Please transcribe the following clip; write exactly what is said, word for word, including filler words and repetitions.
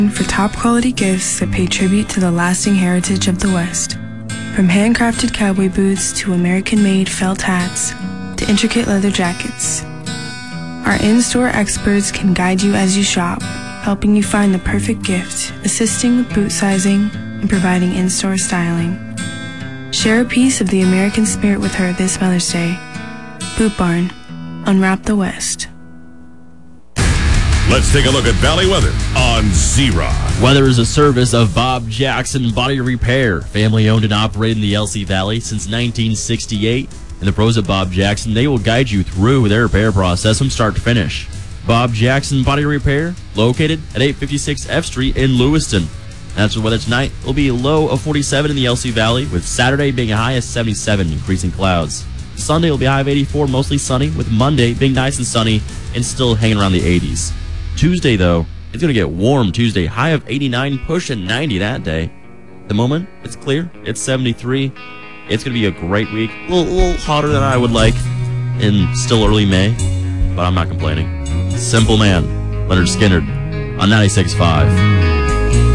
for top quality gifts that pay tribute to the lasting heritage of the West. From handcrafted cowboy boots to American-made felt hats to intricate leather jackets. Our in-store experts can guide you as you shop, helping you find the perfect gift, assisting with boot sizing, and providing in-store styling. Share a piece of the American spirit with her this Mother's Day. Boot Barn. Unwrap the West. Let's take a look at Valley weather on Z-Rock. Weather is a service of Bob Jackson Body Repair, family owned and operated in the L C Valley since nineteen sixty-eight. And the pros at Bob Jackson, they will guide you through their repair process from start to finish. Bob Jackson Body Repair, located at eight fifty-six F Street in Lewiston. That's the weather tonight. It will be a low of forty-seven in the L C Valley, with Saturday being a high of seventy-seven, increasing clouds. Sunday will be a high of eighty-four, mostly sunny, with Monday being nice and sunny and still hanging around the eighties. Tuesday, though, it's going to get warm Tuesday, high of eighty-nine, pushing ninety that day. At the moment, it's clear. It's seventy-three. It's going to be a great week. A little, a little hotter than I would like in still early May, but I'm not complaining. Simple Man, Leonard Skinner on ninety-six point five.